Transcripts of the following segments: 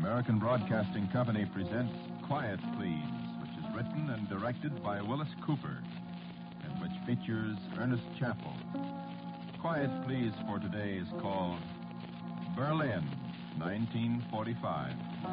American Broadcasting Company presents Quiet Please, which is written and directed by Willis Cooper, and which features Ernest Chappell. Quiet Please for today is called Berlin, 1945.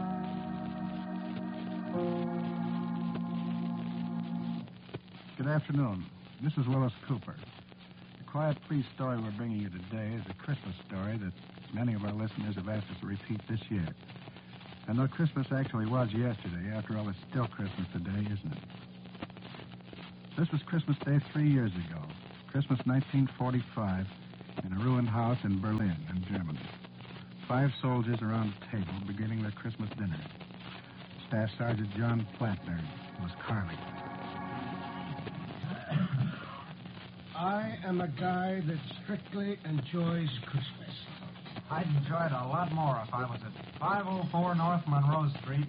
Good afternoon. This is Willis Cooper. The Quiet Please story we're bringing you today is a Christmas story that many of our listeners have asked us to repeat this year. And though Christmas actually was yesterday, after all, it's still Christmas today, isn't it? This was Christmas Day 3 years ago, Christmas 1945, in a ruined house in Berlin, in Germany. 5 soldiers around a table beginning their Christmas dinner. Staff Sergeant John Plattner was carving. I am a guy that strictly enjoys Christmas. I'd enjoy it a lot more if I was at 504 North Monroe Street.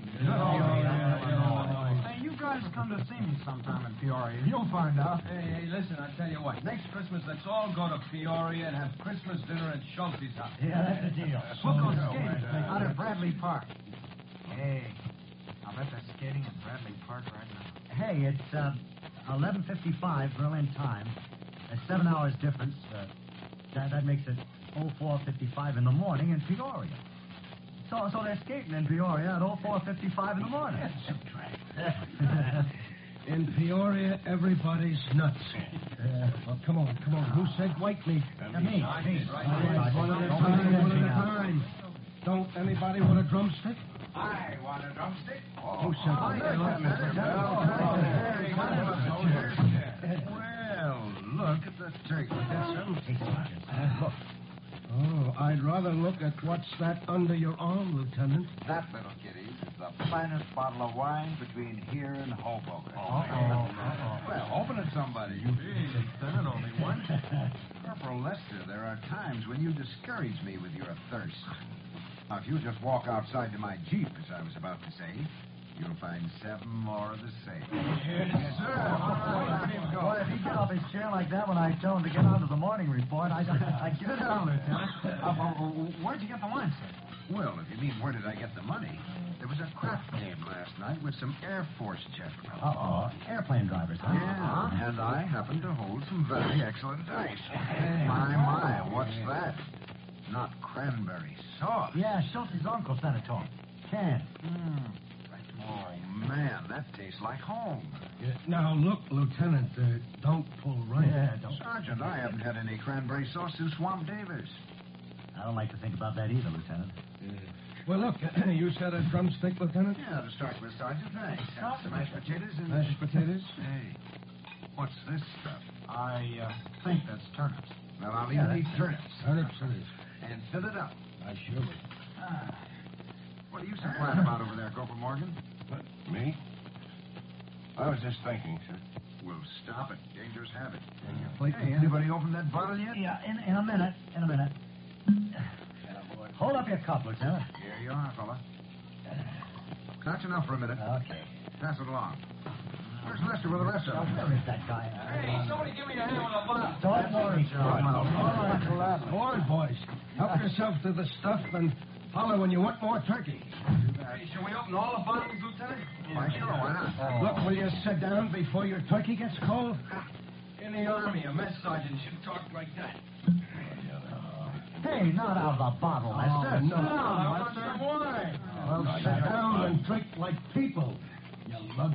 Hey, you guys come to see me sometime in Peoria. You'll find out. Hey, listen, I tell you what. Next Christmas, let's all go to Peoria and have Christmas dinner at Schulte's house. Yeah, that's the deal. We'll go skating out at Bradley Park. Hey, I'll bet they're skating at Bradley Park right now. Hey, it's 11:55 Berlin time. That's 7 hours difference. That makes it 04:55 in the morning in Peoria. So they're skating in Peoria at 04:55 in the morning. In Peoria, everybody's nuts. Well, come on. Who said white meat? Me. One at a time. Don't anybody want a drumstick? I want a drumstick. Who said white meat? Well, look at the turkey. Look. Oh, I'd rather look at what's that under your arm, Lieutenant. That little kitty is the finest bottle of wine between here and Hoboken. Well, open it, somebody. Lieutenant, only one. Corporal Lester, there are times when you discourage me with your thirst. Now, if you just walk outside to my Jeep, as I was about to say, you'll find 7 more of the same. Yes, sir. Boy, if he get off his chair like that when I tell him to get on to the morning report, I'd get it down, Lieutenant. Where'd you get the wine, sir? Well, if you mean where did I get the money, there was a craft game last night with some Air Force gentlemen. Airplane drivers, huh? Yeah, and I happen to hold some very excellent dice. My, what's that? Not cranberry sauce. Yeah, Schulte's uncle sent it to him. Can. Oh, man, that tastes like home. Now, look, Lieutenant, don't pull right. Yeah, don't. Sergeant, I haven't had any cranberry sauce since Swamp Davis. I don't like to think about that either, Lieutenant. Well, look, you said a drumstick, Lieutenant? Yeah, to start with, Sergeant, thanks. Some mashed potatoes and... Mashed potatoes? Hey, what's this stuff? I think that's turnips. Well, I'll eat turnips. Turnips it is. And fill it up. I sure will. What are you so quiet about over there, Corporal Morgan? What, me? I was just thinking, sir. Well, stop it. Dangerous habit. Plate, Hey, anybody opened that bottle yet? Yeah, in a minute. Hold up your cup, Lieutenant. Here you are, fella. That's enough for a minute. Okay. Pass it along. Where's Lester with the rest of them? Where is that guy? Hey, somebody give me a hand with a bottle. Don't worry, John. All right, boys. Help yourself to the stuff and holler when you want more turkey. Hey, shall we open all the bottles, Lieutenant? Why, sure, why not? Look, will you sit down before your turkey gets cold? In the Army, a mess sergeant should talk like that. Hey, not out of the bottle, Lester. No, I want some wine. Well, sit down and drink like people, you lug.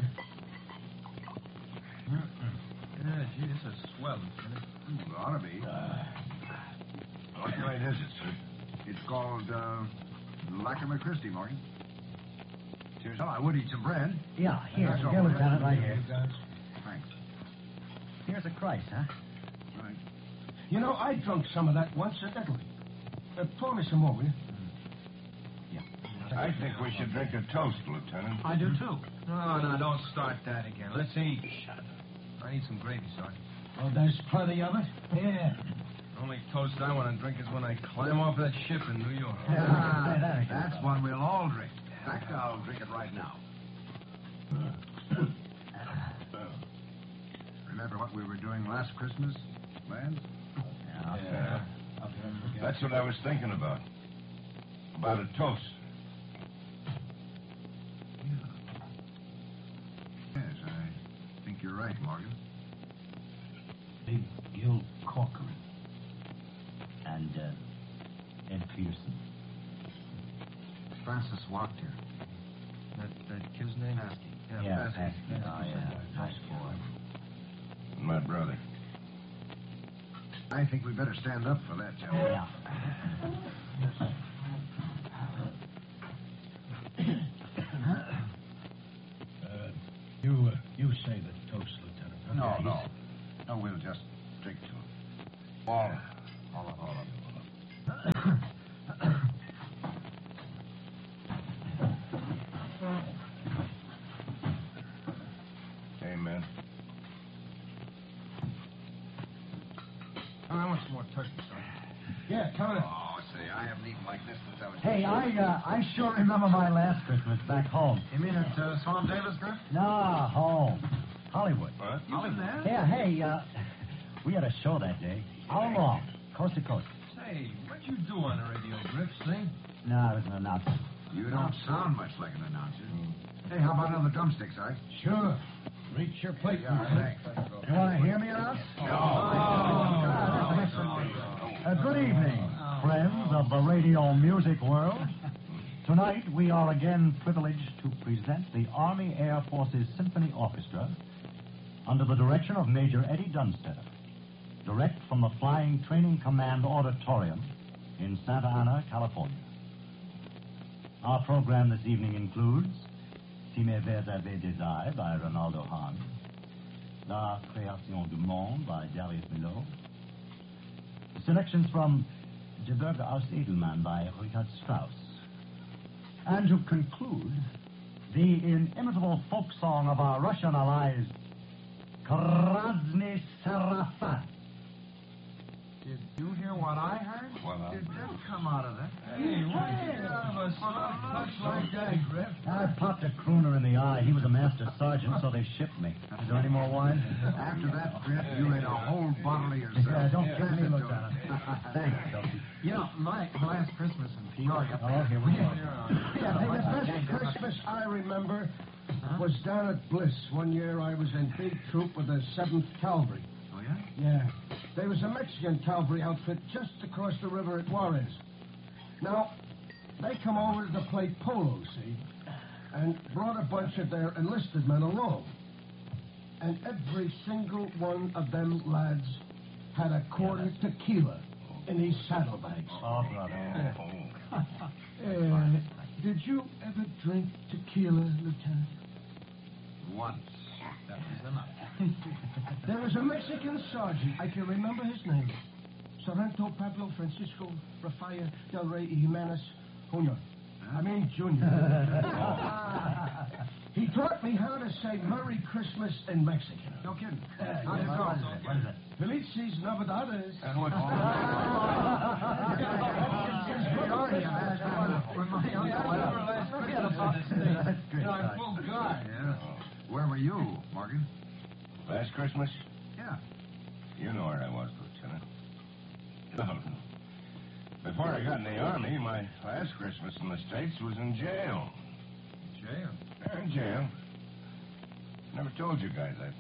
Yeah, gee, this is swell, Lieutenant. It ought to be. What kind is it, sir? It's called, Lackamer Christie, Morgan. Cheers. Oh, I would eat some bread. Yeah, here, That's all. Lieutenant, right here. Thanks. Here's a Christ, huh? Right. You know, I drunk some of that once at Italy. Pour me some more, will you? I think we should drink a toast, Lieutenant. I do, too. No, don't start that again. Let's eat. I need some gravy, Sergeant. Oh, there's plenty of it? Yeah. The only toast I want to drink is when I climb off that ship in New York. That's one we'll all drink. In fact, I'll drink it right now. Remember what we were doing last Christmas, Lance? Yeah. That's what I was thinking about. About a toast. you're right, Morgan. Big Gil Corcoran. And, Ed Peterson. Francis walked here. That kid's name? Yeah, Paskey. Oh, yeah. Nice boy. My brother. I think we better stand up for that, gentlemen. Yeah. You say the toast, Lieutenant. Okay. No, we'll just drink to him. All of them. Amen. I want some more turkey, son. Yeah, come on. Oh, say, I haven't eaten like this since I was... Hey, I sure remember my last Christmas back home. You mean at Swamp Davis, Griff? Nah, home. Hollywood. What? You been there? Yeah, hey, we had a show that day. How long? Coast to coast. Say, what'd you do on the radio, Griff? Sing? No, I was an announcer. You don't sound much like an announcer. Hey, how about another drumstick, Si? Sure. Reach your plate. Thanks. You want to hear me announce? Good evening, friends of the radio music world. Tonight, we are again privileged to present the Army Air Forces Symphony Orchestra under the direction of Major Eddie Dunstetter, direct from the Flying Training Command Auditorium in Santa Ana, California. Our program this evening includes Si mes vers avaient des ailes by Ronaldo Hahn, La Création du Monde by Darius Milhaud, selections from Die Bürger aus Edelmann by Richard Strauss, and to conclude, the inimitable folk song of our Russian allies, Krasny Sarafat. Did you hear what I heard? Well, Did that come out of that? Hey, what did you have a soft touch like that, Griff? I popped a crooner in the eye. He was a master sergeant, so they shipped me. Is there any more wine? After that, Griff, you ate a whole bottle of yourself. Yeah, don't kill me, Lieutenant. Thanks, Dopey. You know, my last Christmas in Peoria. Oh, here we go. Yeah, hey, the best Christmas I remember was down at Bliss. One year I was in big troop with the 7th Cavalry. Oh, yeah? Yeah. There was a Mexican cavalry outfit just across the river at Juarez. Now, they come over to play polo, see? And brought a bunch of their enlisted men along. And every single one of them lads had a quart of tequila in his saddlebags. Oh, brother. Did you ever drink tequila, Lieutenant? Once. That was enough. There was a Mexican sergeant. I can remember his name. Sorrento Pablo Francisco Rafael Del Rey Jimenez Jr. I mean, Junior. He taught me how to say Merry Christmas in Mexican. No kidding. How's it What is going? it? What is it? Felices Navidades. And what? That's great. I'm full guard. Yeah. Where were you, Morgan? Last Christmas? Yeah. You know where I was, Lieutenant. Before I got in the Army, my last Christmas in the States was in jail. Jail? Yeah, in jail. Never told you guys that.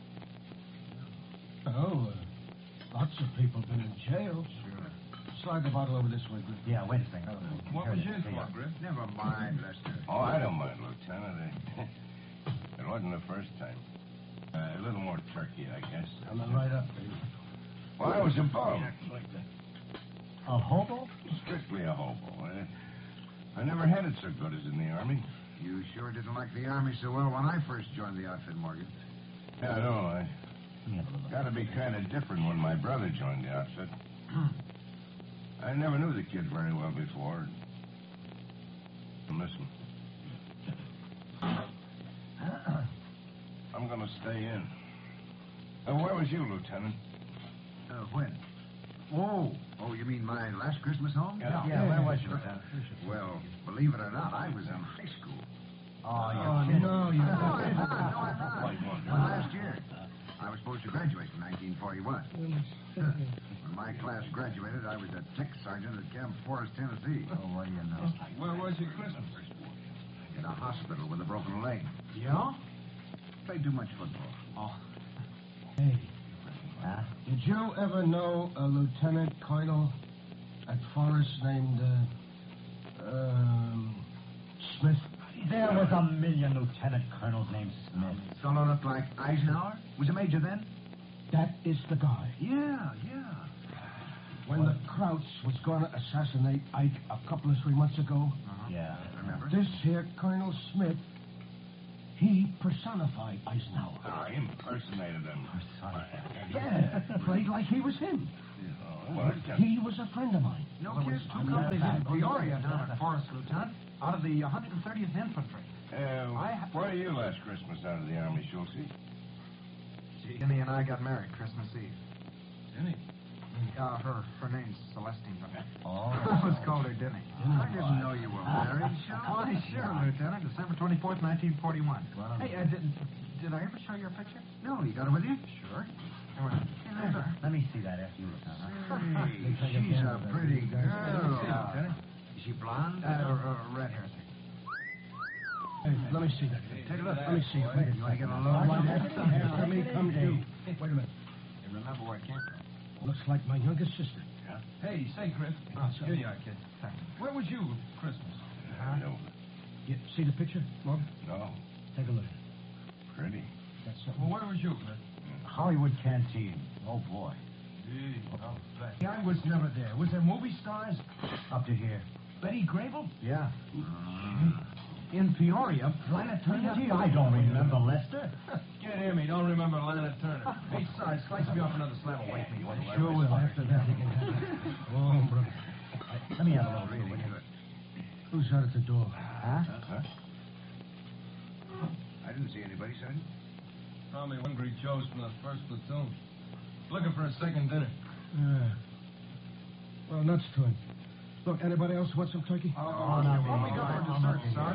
Oh, lots of people been in jail. Sure. Slide the bottle over this way, Griff. Yeah, wait a second. What was yours for, Griff? Never mind, Lester. Oh, I don't mind, Lieutenant. It wasn't the first time. A little more turkey, I guess. Coming right up, baby. Well, I was a bum. A hobo? Strictly a hobo. I never had it so good as in the Army. You sure didn't like the Army so well when I first joined the outfit, Morgan. Yeah, I know. I Let me have a look. got to be kind of different when my brother joined the outfit. I never knew the kid very well before. Listen. I'm going to stay in. Where was you, Lieutenant? When? Oh, you mean my last Christmas home? Yeah, where was you, Lieutenant? Well, believe it or not, I was in high school. Oh, you're Oh, kidding. no, you're No, not. I'm not. Last year. I was supposed to graduate in 1941. When my class graduated, I was a tech sergeant at Camp Forest, Tennessee. Oh, what do you know? Where was your Christmas? In a hospital with a broken leg. Yeah? Played too much football. Oh. Hey, Huh? did you ever know a lieutenant colonel at Forest named, Smith? There was a million lieutenant colonels named Smith. Fellow looked like Eisenhower? Was a major then? That is the guy. Yeah. When the Krauts was going to assassinate Ike a couple of 3 months ago, Yeah. Remember? this here Colonel Smith, he personified Eisenhower. Oh, impersonated him. Yeah, played like he was him. Oh, well, He was a friend of mine. No kids, two companies in Peoria down at Forest, Lieutenant, out of the 130th Infantry. where are you last Christmas out of the Army, Schultze? Jenny and I got married Christmas Eve. Jenny? Her name's Celestine. Oh. I was called her Denny. I didn't know you were married, Why, sure, Lieutenant. December 24th, 1941. Hey, did I ever show you a picture? No, you got it with you? Sure. Let me see that after you. Hey, she's a pretty girl. Is she blonde or red hair? Hey, let me see that. Take a look. Let me see it. Wait, you want to get a load like that? After me comes you. Wait a minute. You remember where it came from? Looks like my youngest sister. Hey, say, Chris. Here you are, kid. Where was you Christmas? No. You see the picture, Morgan? No. Take a look. Pretty. That's something. Well, where was you, Chris? Hollywood Canteen. Oh, boy. See, I was never there. Was there movie stars? Up to here. Betty Grable? Yeah. In Peoria? Lana Turner? Gee, I don't remember Lester. Get him. He don't remember Lana Turner. Hey, sorry, slice me off another slab of white meat. Sure will. After that, he can have it. Oh, bro. Let me have a little too, will you? Who's out at the door? Huh? I didn't see anybody, son. Probably Hungry Joe's from the 1st platoon. Looking for a second dinner. Well, nuts to him. Look, anybody else want some turkey? Oh, no. What we got for dessert, Sarge?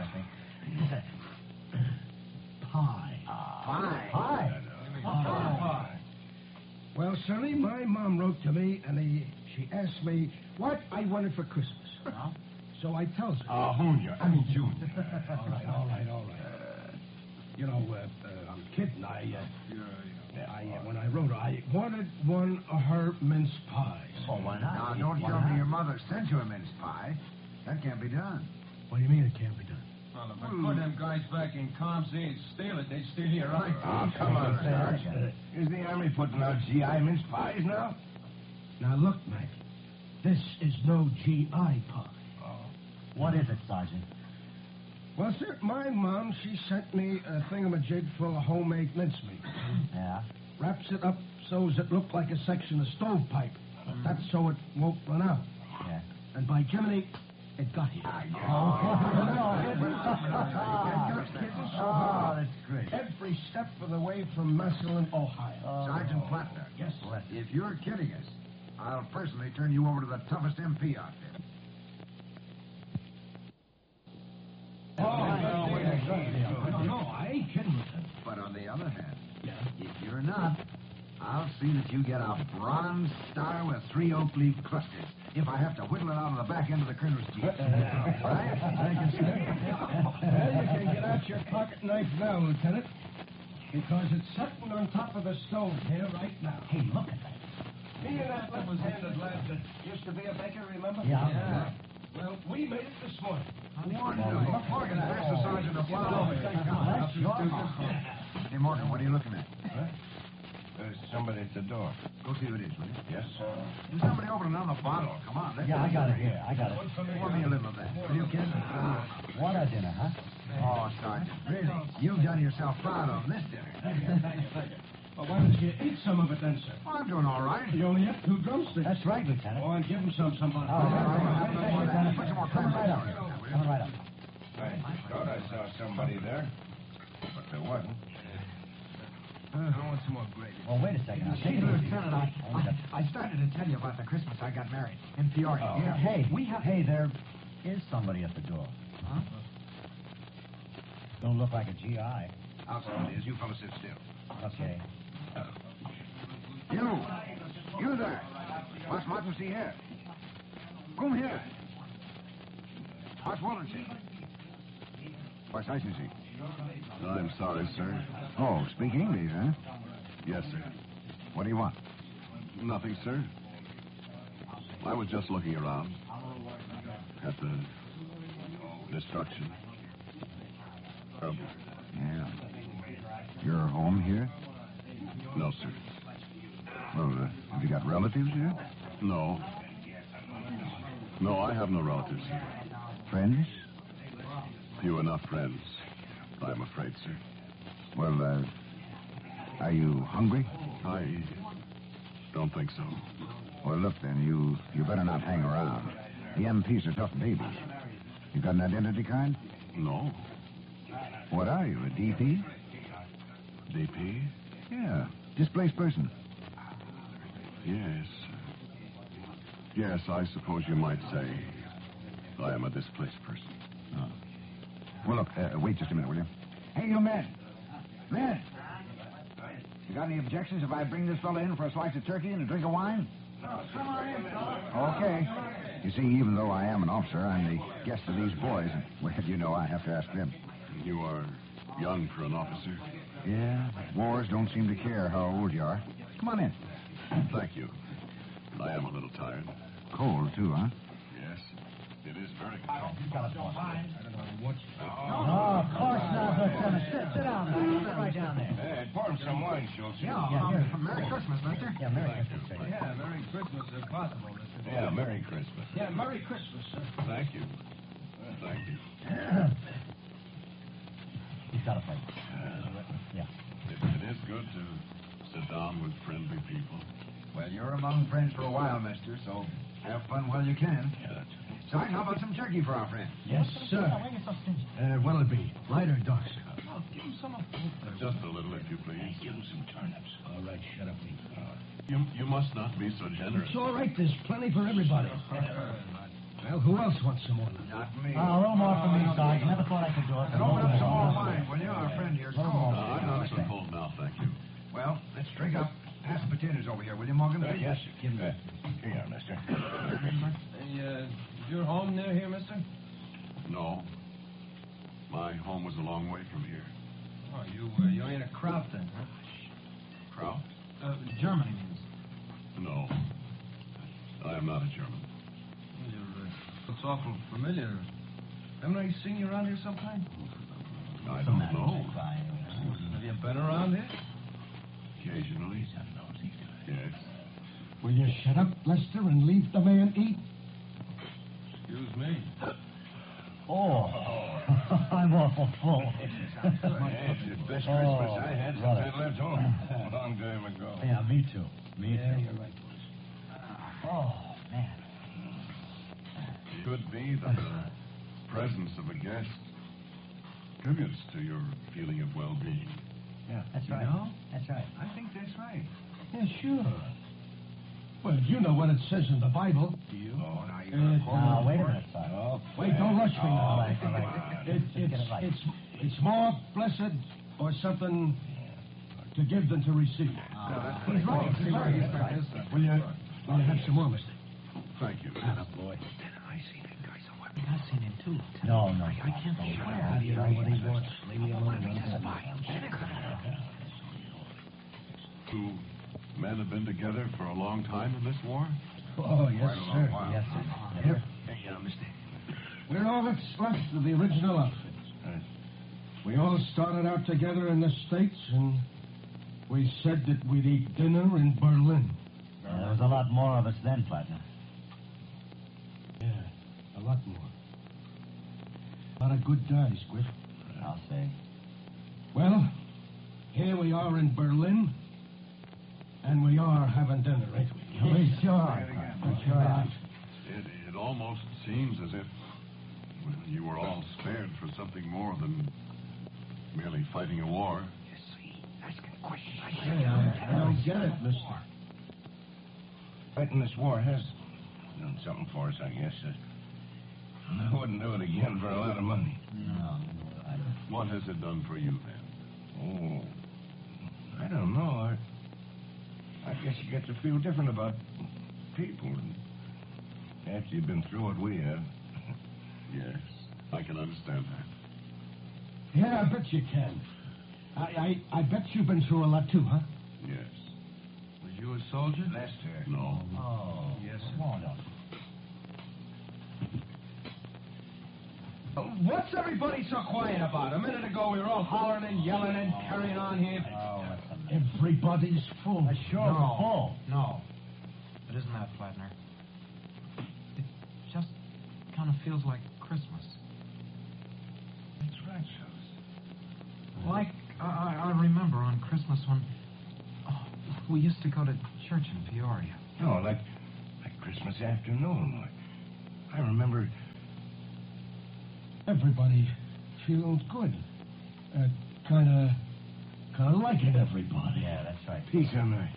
Pie. Pie. Pie. Well, Sonny, my mom wrote to me, and she asked me what I wanted for Christmas. So I tells her. Junior. I mean, Junior. All right. You know, I'm kidding. When I wrote her, I wanted one of her mince pies. Oh, why not? Now, don't tell me your mother sent you a mince pie. That can't be done. What do you mean it can't be done? Well, if I put them guys back in comms, they'd steal it. They'd steal your right. Oh, come on, Sarge. Is the Army putting out GI mince pies now? Now, look, Mac. This is no GI pie. What is it, Sergeant? Well, sir, my mom, she sent me a thingamajig full of homemade mincemeat. Yeah. Wraps it up so it look like a section of stovepipe. That's so it won't run out. Yeah. And by Jiminy, it got here. Oh, that's great. Every step of the way from Massillon, Ohio. Sergeant Plattner. Yes, sir. If you're kidding us, I'll personally turn you over to the toughest MP out there. No, I ain't kidding with him. But on the other hand, if you're not, I'll see that you get a bronze star with 3 oak leaf clusters. If I have to whittle it out of the back end of the colonel's jeep. Right? Thank you, sir. Well, you can get out your pocket knife now, Lieutenant, because it's sitting on top of the stove here right now. Hey, look at that. Me and that left-handed lad that used to be a baker, remember? Yeah. Well, we made it this morning. Wonderful. Morgan, pass the sergeant a flower. That's your fault. Hey, Morgan, what are you looking at? There's somebody at the door. Go see who it is, will you? Yes, sir. There's somebody opening another bottle. Come on, let's Yeah, I got it here. I got it. Pour me a little of that. Will you, kid? What a dinner, huh? Oh, Sergeant, really? You've done yourself proud on this dinner. Well, why don't you eat some of it then, sir? Well, I'm doing all right. You only have 2 drumsticks. That's right, Lieutenant. Oh, and give him somebody. All right. Put some more Coming crap right in up. there. Coming right up. I thought I saw somebody there, but there wasn't. I want some more gravy. Well, wait a second. I'll take it easy. Lieutenant, I started to tell you about the Christmas I got married in Peoria. Oh, hey, there is somebody at the door. Huh? Don't look like a GI. Outside it is. You fellas sit still. Okay. You there. Was machen Sie hier? Come here. Was wollen Sie? Was heißen Sie? I'm sorry, sir. Oh, speak English, huh? Yes, sir. What do you want? Nothing, sir. I was just looking around at the destruction. Yeah. You're home here? No, sir. Well, have you got relatives here? No. No, I have no relatives here. Friends? Few enough friends, I'm afraid, sir. Well, are you hungry? I don't think so. Well, look, then, you better not hang around. The MPs are tough babies. You got an identity card? No. What are you, a DP? DP? Yeah, displaced person. Yes. Yes, I suppose you might say I am a displaced person. Oh. Well, look, wait just a minute, will you? Hey, you men! Men! You got any objections if I bring this fella in for a slice of turkey and a drink of wine? Come on in, fella. Okay. You see, even though I am an officer, I'm the guest of these boys. And, well, you know, I have to ask them. You are young for an officer. Yeah, wars don't seem to care how old you are. Come on in. Thank you. I am a little tired. Cold, too, huh? Yes, it is very cold. You got a point. Oh, of course not, Lieutenant. Sit down there. Sit right down there. Hey, pour him some wine, Schultz. Merry Christmas, mister. Yeah, Merry Christmas, sir. Yeah, Merry Christmas if possible, Mr. Yeah, Merry Christmas. Yeah, Merry Christmas, sir. Thank you. Thank you. He's got a plate. Yeah. It is good to sit down with friendly people. Well, you're among friends for a while, mister, so have fun while you can. Yeah, Sarge, how about some turkey for our friend? Yes, sir. Why are you so stingy? What'll it be? Light or dark, sir? Oh, give him some of just a little, if you please. Give him some turnips. All right, shut up, Pete. You must not be so generous. It's all right. There's plenty for everybody. Well, who else wants some more? Not me. A little more for me, Sarge. Never thought I could do it. And open up some more wine, will you? Our friend here's cold. I'm not so cold now, thank you. Well, let's drink up. Pass the potatoes over here, will you, Morgan? Yes, sir. Give him that. Here you are, mister. Is your home near here, mister? No. My home was a long way from here. Oh, you ain't a Kraut then, huh? Kraut? Germany means. No. I am not a German. Looks awful familiar. Haven't I seen you around here sometime? I don't know. Have you been around here? Occasionally. Yes. Will you shut up, Lester, and leave the man eat? Excuse me. Oh, I'm awful full. It's the best Christmas I had since brother. I left home. A long time ago. Yeah, me too. Me too. You're right, boys. Oh, man. It could be that the presence of a guest contributes to your feeling of well-being. Yeah. That's right. know? That's right. I think that's right. Yeah, sure. Well, you know what it says in the Bible. Do you? Oh, now you Now, wait a minute, Sarge. Oh, Wait, don't rush me now. All right, all right. Get it right. It's more blessed or something to give than to receive. He's right. He's right. Will you have some more, mister? Thank you. boy. I've seen him too. No. I can't swear. How do you know what he wants? Leave me alone. Two men have been together for a long time in this war? Oh, yes, sir. Yes, sir. Yep. There you are, mister. We're all that's left of the original outfit. We all started out together in the States, and we said that we'd eat dinner in Berlin. Yeah, there was a lot more of us then, partner. Yeah, a lot more. A lot of good guys, Quit. I'll say. Well, here we are in Berlin, and we are having dinner, ain't we? We sure. It almost seems as if you were all spared for something more than merely fighting a war. Hey, I don't get it, mister. Fighting this war has done something for us, I guess. I wouldn't do it again for a lot of money. No. What has it done for you, then? Oh, I don't know. I guess you get to feel different about people after you've been through what we have. Yes, I can understand that. Yeah, I bet you can. I bet you've been through a lot, too, huh? Yes. Well, You a soldier? Lester. No. Oh. Yes, sir. Come on up. What's everybody so quiet about? A minute ago we were all hollering and yelling and carrying on here. Oh, what's the matter? Everybody's full. Sure, full. No. It isn't that, Flatner. It just kind of feels like Christmas. That's right, fellas. Like, I remember on Christmas when we used to go to church in Peoria. No, like Christmas afternoon. I remember. Everybody feels good. Kind of liking everybody. Yeah, that's right. Peace on earth.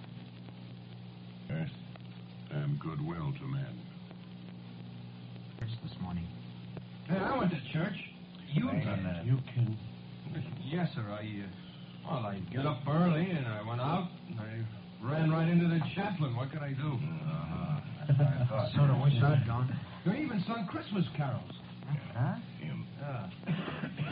Earth and goodwill to men. Church this morning. Hey, I went to church. You done that. You can. Yes, sir. I get up early and I went out and I ran right into the chaplain. What could I do? That's what I thought. Sort of wish I'd gone. You even sung Christmas carols. Huh? Him. Yeah.